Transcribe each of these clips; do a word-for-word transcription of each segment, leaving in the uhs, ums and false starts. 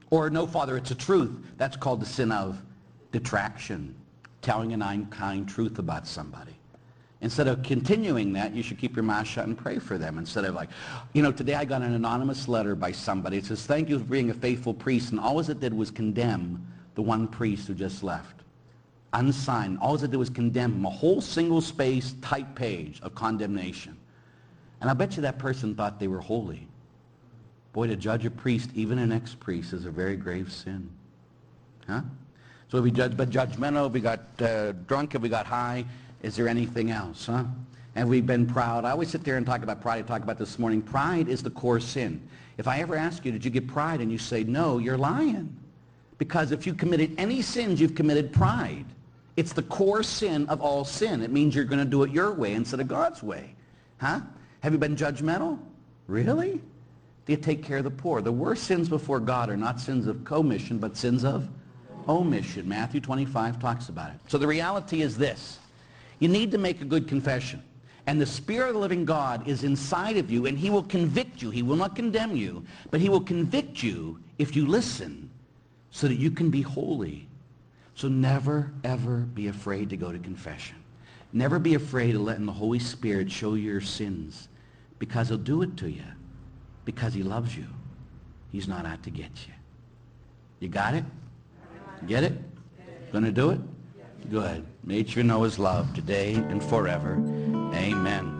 Or, no, Father, it's a truth. That's called the sin of detraction, telling an unkind truth about somebody. Instead of continuing that, you should keep your mouth shut and pray for them. Instead of like, you know, today I got an anonymous letter by somebody. It says, thank you for being a faithful priest. And all it did was condemn the one priest who just left. Unsigned. All it did was condemn him. A whole single-space type page of condemnation. And I bet you that person thought they were holy. Boy, to judge a priest, even an ex-priest, is a very grave sin. Huh? So if we judge, but judgmental, if we got uh, drunk, if we got high, is there anything else, huh? Have we been proud? I always sit there and talk about pride. I talk about this morning. Pride is the core sin. If I ever ask you, did you get pride? And you say, no, you're lying. Because if you committed any sins, you've committed pride. It's the core sin of all sin. It means you're going to do it your way instead of God's way. Huh? Have you been judgmental? Really? Do you take care of the poor? The worst sins before God are not sins of commission, but sins of omission. Matthew twenty-five talks about it. So the reality is this. You need to make a good confession. And the Spirit of the living God is inside of you, and he will convict you. He will not condemn you, but he will convict you if you listen so that you can be holy. So never, ever be afraid to go to confession. Never be afraid of letting the Holy Spirit show you your sins, because he'll do it to you, because he loves you. He's not out to get you. You got it? Get it? Gonna do it? Good. May you know his love today and forever. Amen.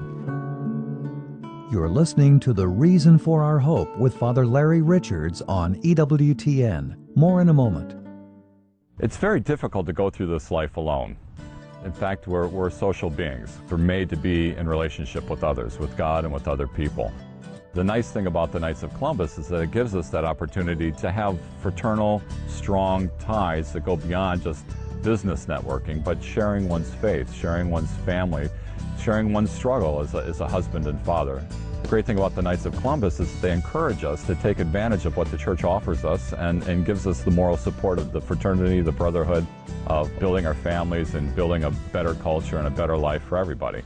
You're listening to The Reason for Our Hope with Father Larry Richards on E W T N. More in a moment. It's very difficult to go through this life alone. In fact, we're, we're social beings. We're made to be in relationship with others, with God and with other people. The nice thing about the Knights of Columbus is that it gives us that opportunity to have fraternal, strong ties that go beyond just business networking, but sharing one's faith, sharing one's family, sharing one's struggle as a, as a husband and father. The great thing about the Knights of Columbus is that they encourage us to take advantage of what the church offers us and, and gives us the moral support of the fraternity, the brotherhood, of building our families and building a better culture and a better life for everybody.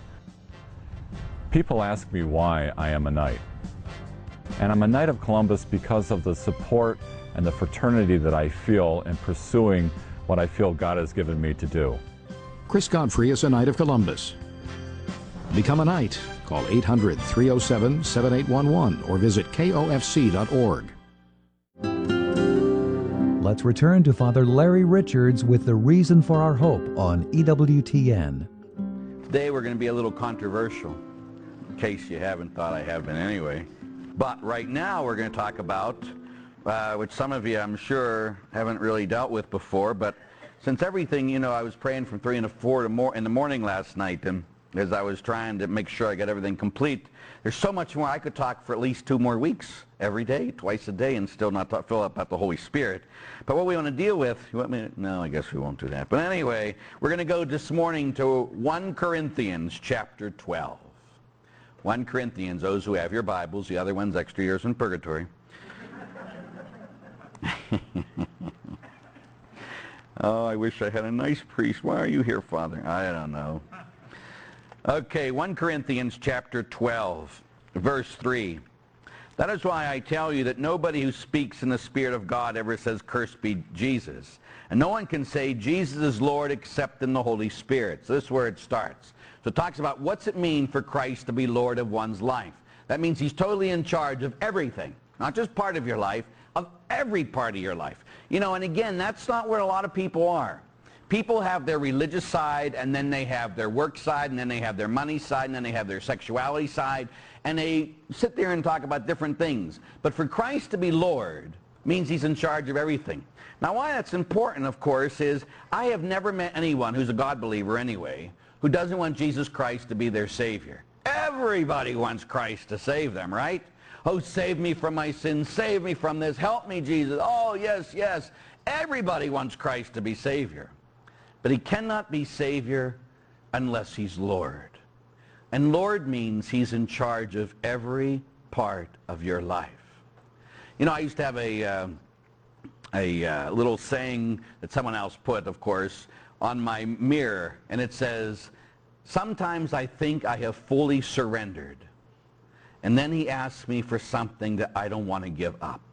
People ask me why I am a Knight. And I'm a Knight of Columbus because of the support and the fraternity that I feel in pursuing what I feel God has given me to do. Chris Godfrey is a Knight of Columbus. Become a Knight. Call eight hundred, three oh seven, seven eight one one or visit K O F C dot org. Let's return to Father Larry Richards with The Reason for Our Hope on E W T N. Today we're going to be a little controversial, in case you haven't thought I have been anyway. But right now we're going to talk about, uh, which some of you I'm sure haven't really dealt with before, but since everything, you know, I was praying from three and to four in the morning last night, and as I was trying to make sure I got everything complete, there's so much more. I could talk for at least two more weeks, every day, twice a day, and still not talk, fill up about the Holy Spirit. But what we want to deal with, you want me to, no, I guess we won't do that. But anyway, we're going to go this morning to First Corinthians chapter twelve. First Corinthians, those who have your Bibles, the other one's extra years in purgatory. Oh, I wish I had a nice priest. Why are you here, Father? I don't know. Okay, First Corinthians chapter twelve, verse three. That is why I tell you that nobody who speaks in the Spirit of God ever says, "Cursed be Jesus." And no one can say Jesus is Lord except in the Holy Spirit. So this is where it starts. So it talks about what's it mean for Christ to be Lord of one's life. That means he's totally in charge of everything, not just part of your life, of every part of your life. You know, and again, that's not where a lot of people are. People have their religious side, and then they have their work side, and then they have their money side, and then they have their sexuality side, and they sit there and talk about different things. But for Christ to be Lord means he's in charge of everything. Now, why that's important, of course, is I have never met anyone who's a God believer anyway who doesn't want Jesus Christ to be their Savior. Everybody wants Christ to save them, right? Oh, save me from my sins. Save me from this. Help me, Jesus. Oh, yes, yes. Everybody wants Christ to be Savior. But he cannot be Savior unless he's Lord. And Lord means he's in charge of every part of your life. You know, I used to have a, uh, a uh, little saying that someone else put, of course, on my mirror, and it says, "Sometimes I think I have fully surrendered, and then he asks me for something that I don't want to give up."